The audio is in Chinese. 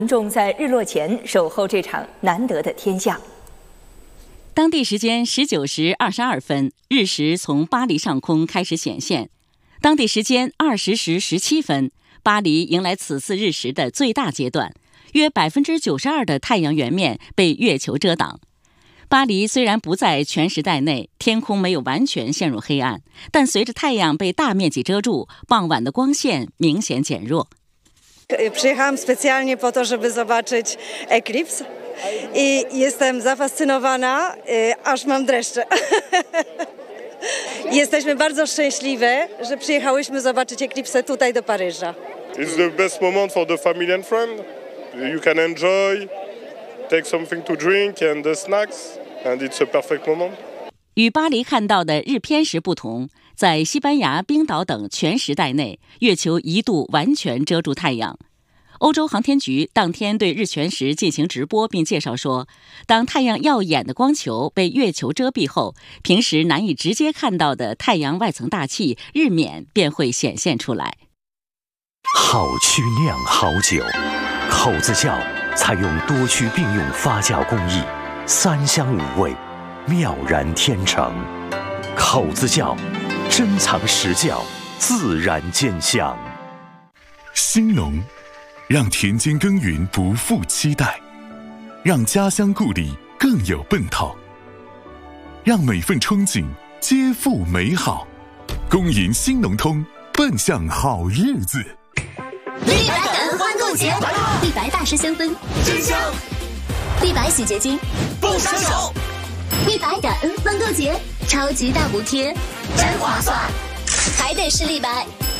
民众在日落前守候这场难得的天象。 当地时间19时22分，日食从巴黎上空开始显现。当地时间20时17分，巴黎迎来此次日食的最大阶段，约92%的太阳圆面被月球遮挡。巴黎虽然不在全时代内，天空没有完全陷入黑暗，但随着太阳被大面积遮住，傍晚的光线明显减弱。 Przyjechałam specjalnie po to, żeby zobaczyć eklips i jestem zafascynowana, aż mam dreszcze. Jesteśmy bardzo szczęśliwe, że przyjechałyśmy zobaczyć eklipsę tutaj do Paryża. It's the best moment for the family and friend. You can enjoy, take something to drink and the snacks, and it's a perfect moment. 与巴黎看到的日偏食不同，在西班牙、冰岛等全时代内，月球一度完全遮住太阳。欧洲航天局当天对日全食进行直播，并介绍说，当太阳耀眼的光球被月球遮蔽后，平时难以直接看到的太阳外层大气日冕便会显现出来。 好曲酿好酒，口子窖采用多曲并用发酵工艺，3香5味，妙然天成。口子窖珍藏实窖，自然见香。 兴农让田间耕耘不负期待，让家乡故里更有奔头，让每份憧憬皆付美好。恭迎兴农通，奔向好日子。 立白感恩欢购节，立白大师香氛真香，立白洗洁精不伤手。立白感恩欢购节，超级大补贴，真划算，还得是立白。